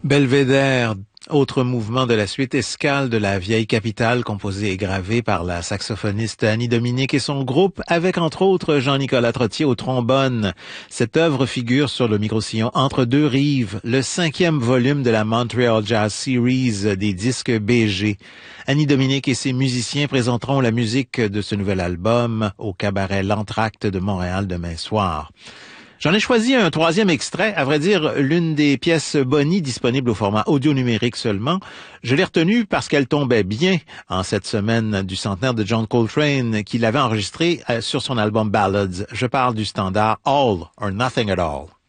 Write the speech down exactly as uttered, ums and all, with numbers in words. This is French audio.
Belvédère, autre mouvement de la suite, escale de la vieille capitale composée et gravée par la saxophoniste Annie Dominique et son groupe avec entre autres Jean-Nicolas Trottier au trombone. Cette œuvre figure sur le microsillon Entre deux rives, le cinquième volume de la Montreal Jazz Series des disques B G. Annie Dominique et ses musiciens présenteront la musique de ce nouvel album au cabaret L'Entracte de Montréal demain soir. J'en ai choisi un troisième extrait, à vrai dire, l'une des pièces Bonnie disponibles au format audio numérique seulement. Je l'ai retenue parce qu'elle tombait bien en cette semaine du centenaire de John Coltrane qu'il avait enregistré sur son album Ballads. Je parle du standard All or Nothing at All.